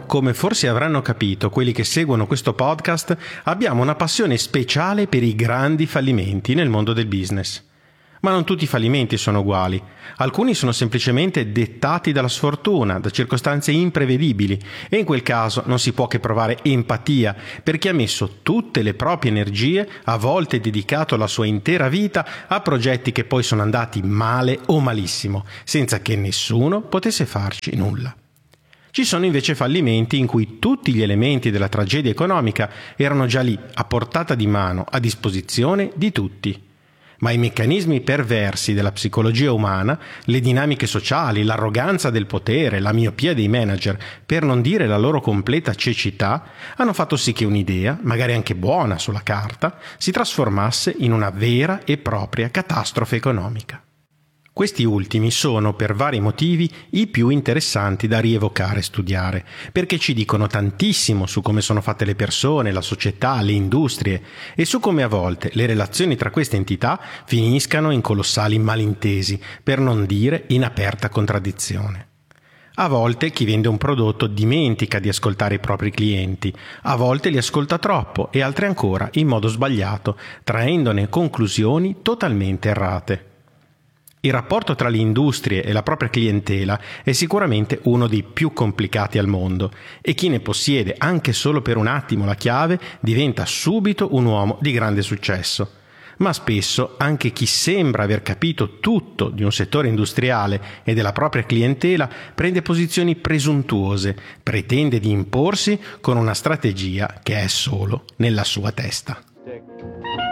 come forse avranno capito quelli che seguono questo podcast, abbiamo una passione speciale per i grandi fallimenti nel mondo del business. Ma non tutti i fallimenti sono uguali. Alcuni sono semplicemente dettati dalla sfortuna, da circostanze imprevedibili, e in quel caso non si può che provare empatia per chi ha messo tutte le proprie energie, a volte dedicato la sua intera vita, a progetti che poi sono andati male o malissimo, senza che nessuno potesse farci nulla. Ci sono invece fallimenti in cui tutti gli elementi della tragedia economica erano già lì, a portata di mano, a disposizione di tutti. Ma i meccanismi perversi della psicologia umana, le dinamiche sociali, l'arroganza del potere, la miopia dei manager, per non dire la loro completa cecità, hanno fatto sì che un'idea, magari anche buona sulla carta, si trasformasse in una vera e propria catastrofe economica. Questi ultimi sono, per vari motivi, i più interessanti da rievocare e studiare, perché ci dicono tantissimo su come sono fatte le persone, la società, le industrie e su come a volte le relazioni tra queste entità finiscano in colossali malintesi, per non dire in aperta contraddizione. A volte chi vende un prodotto dimentica di ascoltare i propri clienti, a volte li ascolta troppo e altre ancora in modo sbagliato, traendone conclusioni totalmente errate. Il rapporto tra le industrie e la propria clientela è sicuramente uno dei più complicati al mondo e chi ne possiede anche solo per un attimo la chiave diventa subito un uomo di grande successo. Ma spesso anche chi sembra aver capito tutto di un settore industriale e della propria clientela prende posizioni presuntuose, pretende di imporsi con una strategia che è solo nella sua testa.